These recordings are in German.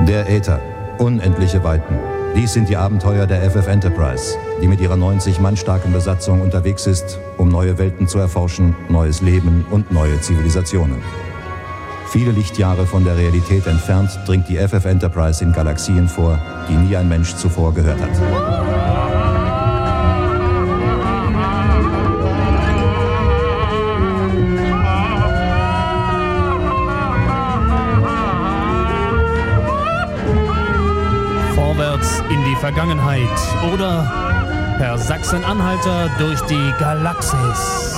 Der Äther. Unendliche Weiten. Dies sind die Abenteuer der FF Enterprise, die mit ihrer 90 Mann starken Besatzung unterwegs ist, um neue Welten zu erforschen, neues Leben und neue Zivilisationen. Viele Lichtjahre von der Realität entfernt dringt die FF Enterprise in Galaxien vor, die nie ein Mensch zuvor gehört hat. Vorwärts in die Vergangenheit oder per Sachsen-Anhalter durch die Galaxis.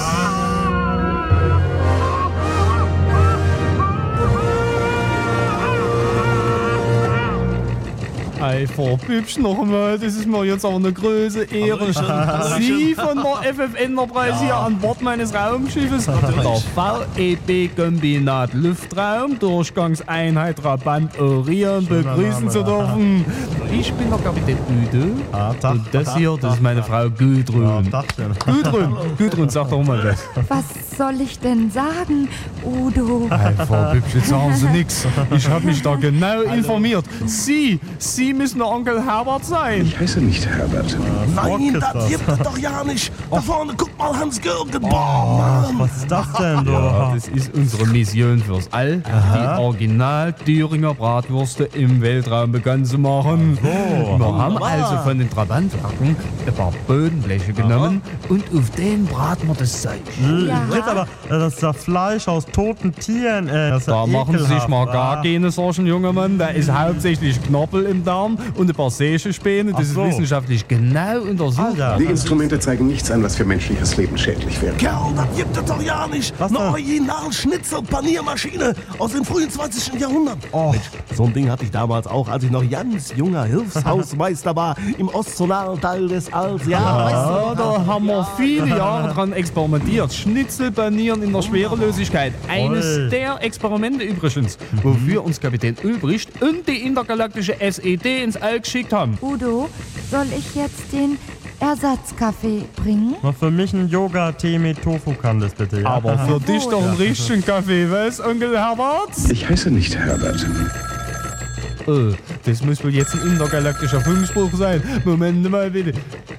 Ei, Frau Bübsch, noch einmal, das ist mir jetzt aber eine große Ehre. Sie von der FF Enterprise hier an Bord meines Raumschiffes, der VEB-Kombinat Luftraum, Durchgangseinheit Trabant Orion, begrüßen zu dürfen. Ich bin der Kapitän Udo und das hier, das ist meine Frau Gudrun. Gudrun, sag doch mal was. Was soll ich denn sagen, Udo? Ei, Frau Bübsch, jetzt sagen Sie nix. Ich habe mich da genau informiert. Sie müssen der Onkel Herbert sein. Ich heiße nicht Herbert. Nein, das gibt es doch ja nicht. Da vorne, guck mal, Hans-Jürgen. Was ist das denn, du? Ja, das ist unsere Mission fürs All, die Original-Thüringer Bratwürste im Weltraum bekannt zu machen. Wir haben also von den Trabantwerken ein paar Bodenbleche genommen und auf denen braten wir das Zeug. Ja. Aber das ist ja Fleisch aus toten Tieren. Das ist ja Da machen Sie sich ekelhaft. mal gar keine Sorgen, junger Mann. Da ist hauptsächlich Knorpel im Darm und ein paar Sägespäne. Das ist wissenschaftlich genau untersucht. Alter. Die Instrumente zeigen nichts an, was für menschliches Leben schädlich wäre. Kerl, das gibt es doch ja nicht. Was Eine denn? Original-Schnitzel-Paniermaschine aus dem frühen 20. Jahrhundert. Oh. Mensch, so ein Ding hatte ich damals auch, als ich noch ganz junger Hilfshausmeister war im ostzonalen Teil des Alls. Ja, weißt du? Ja, da haben wir viele Jahre dran experimentiert. Schnitzelpanieren in der Schwerelosigkeit. Eines der Experimente übrigens, wofür uns Kapitän Ulbricht und die intergalaktische SED ins All geschickt haben. Udo, soll ich jetzt den Ersatzkaffee bringen? Noch für mich ein Yoga-Tee mit Tofu-Candice, bitte. Ja? Aber für dich doch einen richtigen Kaffee, was, Onkel Herbert? Ich heiße nicht Herbert. Oh, das muss wohl jetzt ein intergalaktischer Funkspruch sein. Moment mal bitte.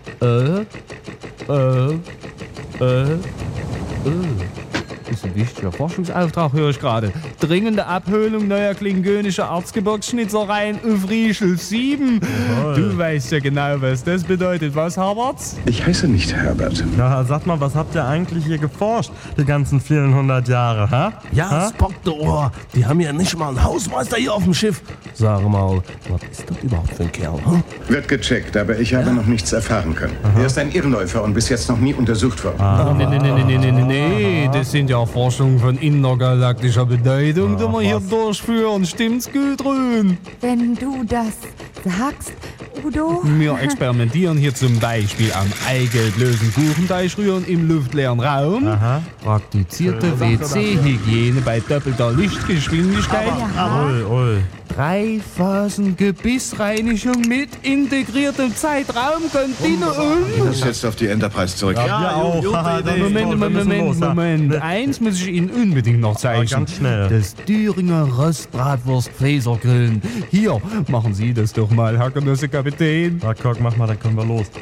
Das ist ein wichtiger Forschungsauftrag, höre ich gerade. Dringende Abholung neuer klingonischer Erzgebirgsschnitzereien auf Riechel 7. Du weißt ja genau, was das bedeutet. Was, Herbert? Ich heiße nicht Herbert. Ja, sag mal, was habt ihr eigentlich hier geforscht, die ganzen vielen 100 Jahre, ha? Ja, Spock, du Ohr. Die haben ja nicht mal einen Hausmeister hier auf dem Schiff. Sag mal, was ist das überhaupt für ein Kerl? Hm? Wird gecheckt, aber ich habe noch nichts erfahren können. Er ist ein Irrläufer und bis jetzt noch nie untersucht worden. Nee, das sind ja Forschungen von intergalaktischer Bedeutung, die wir hier durchführen. Stimmt's, Gudrun? Wenn du das sagst, Udo. Wir experimentieren hier zum Beispiel am eigelblosen Kuchenteigrühren im luftleeren Raum. Praktizierte WC-Hygiene bei doppelter Lichtgeschwindigkeit. Ui. 3 Phasen Gebissreinigung mit integriertem Zeitraumkontinuum. Ich muss jetzt auf die Enterprise zurück. Ja, wir auch. Moment. Eins muss ich Ihnen unbedingt noch zeigen. ganz schnell. Das Thüringer Rostbratwurst-Fäsergrillen. Hier, machen Sie das doch mal, Herr Genosse-Kapitän. Ja, Kirk, mach mal, dann können wir los.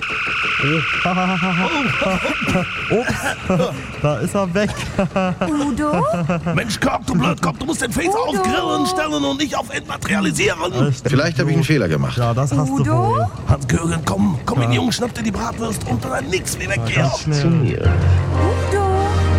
Ups, da ist er weg. Udo? Mensch, Kirk, du Blödkopf, du musst den Phaser auf Grillen stellen und nicht auf Entmaterialisieren. Vielleicht habe ich einen Fehler gemacht. Ja, das hast du Udo? wohl. Hans-Jürgen, komm in, Junge, schnapp dir die Bratwurst und dann nix wie weg hier. Ganz schnell. Udo?